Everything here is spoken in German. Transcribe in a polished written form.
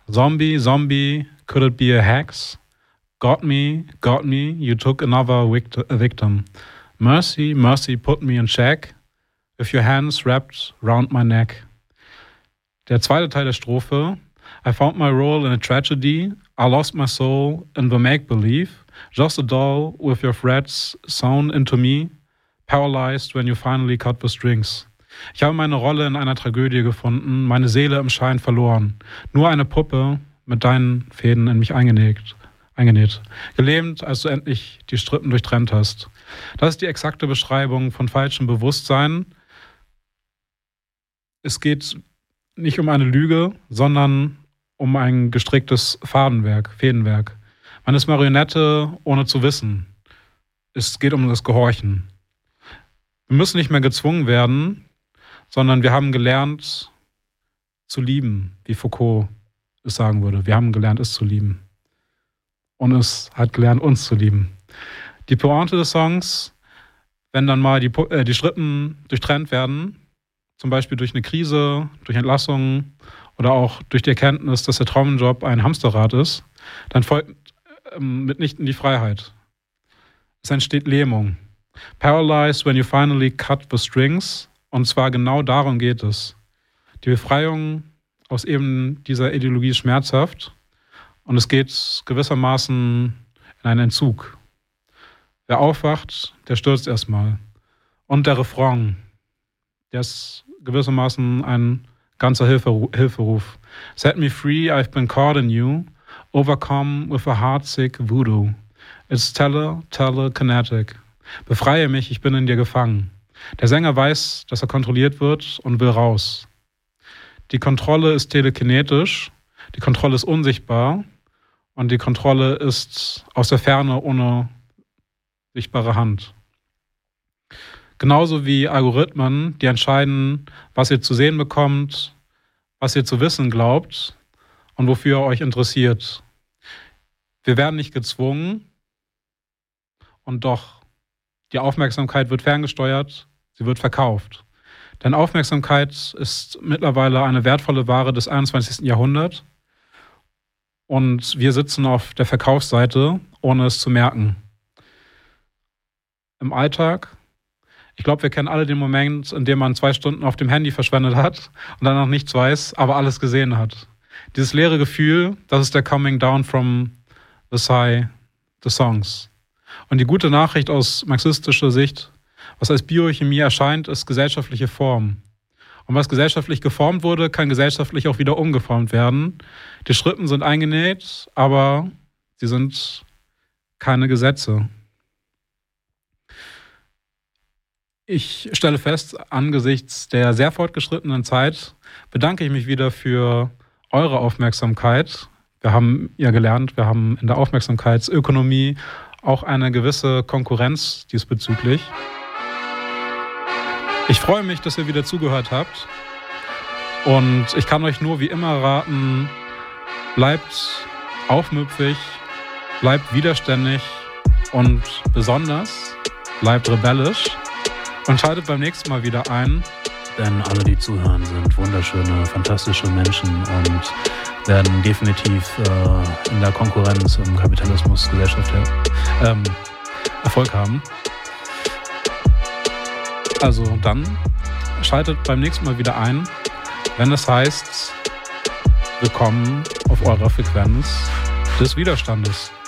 Zombie, zombie, could it be a hex? Got me, you took another victim. Mercy, mercy, put me in check. With your hands wrapped round my neck. Der zweite Teil der Strophe. I found my role in a tragedy. I lost my soul in the make-believe. Just a doll with your threads sewn into me. Paralyzed when you finally cut the strings. Ich habe meine Rolle in einer Tragödie gefunden, meine Seele im Schein verloren. Nur eine Puppe mit deinen Fäden in mich eingenäht. Gelähmt, als du endlich die Strippen durchtrennt hast. Das ist die exakte Beschreibung von falschem Bewusstsein. Es geht nicht um eine Lüge, sondern um ein gestricktes Fädenwerk. Man ist Marionette, ohne zu wissen. Es geht um das Gehorchen. Wir müssen nicht mehr gezwungen werden, sondern wir haben gelernt zu lieben, wie Foucault es sagen würde. Wir haben gelernt, es zu lieben. Und es hat gelernt, uns zu lieben. Die Pointe des Songs, wenn dann mal die Strippen durchtrennt werden, zum Beispiel durch eine Krise, durch Entlassung oder auch durch die Erkenntnis, dass der Traumjob ein Hamsterrad ist, dann folgt mitnichten die Freiheit. Es entsteht Lähmung. Paralyzed when you finally cut the strings. Und zwar genau darum geht es. Die Befreiung aus eben dieser Ideologie ist schmerzhaft und es geht gewissermaßen in einen Entzug. Wer aufwacht, der stürzt erstmal. Und der Refrain, der ist gewissermaßen ein ganzer Hilferuf. Set me free, I've been caught in you, overcome with a heartsick voodoo. It's telekinetic. Befreie mich, ich bin in dir gefangen. Der Sänger weiß, dass er kontrolliert wird und will raus. Die Kontrolle ist telekinetisch, die Kontrolle ist unsichtbar und die Kontrolle ist aus der Ferne ohne sichtbare Hand. Genauso wie Algorithmen, die entscheiden, was ihr zu sehen bekommt, was ihr zu wissen glaubt und wofür ihr euch interessiert. Wir werden nicht gezwungen und doch, die Aufmerksamkeit wird ferngesteuert, sie wird verkauft. Denn Aufmerksamkeit ist mittlerweile eine wertvolle Ware des 21. Jahrhunderts und wir sitzen auf der Verkaufsseite, ohne es zu merken. Im Alltag, ich glaube, wir kennen alle den Moment, in dem man 2 Stunden auf dem Handy verschwendet hat und dann noch nichts weiß, aber alles gesehen hat. Dieses leere Gefühl, das ist der Coming Down from the Sky des Songs. Und die gute Nachricht aus marxistischer Sicht, was als Biochemie erscheint, ist gesellschaftliche Form. Und was gesellschaftlich geformt wurde, kann gesellschaftlich auch wieder umgeformt werden. Die Strippen sind eingenäht, aber sie sind keine Gesetze. Ich stelle fest, angesichts der sehr fortgeschrittenen Zeit bedanke ich mich wieder für eure Aufmerksamkeit. Wir haben ja gelernt, wir haben in der Aufmerksamkeitsökonomie auch eine gewisse Konkurrenz diesbezüglich. Ich freue mich, dass ihr wieder zugehört habt und ich kann euch nur wie immer raten, bleibt aufmüpfig, bleibt widerständig und besonders bleibt rebellisch und schaltet beim nächsten Mal wieder ein. Denn alle, die zuhören, sind wunderschöne, fantastische Menschen und werden definitiv in der Konkurrenz im Kapitalismus Gesellschaft Erfolg haben. Also dann schaltet beim nächsten Mal wieder ein, wenn es heißt, willkommen auf eurer Frequenz des Widerstandes.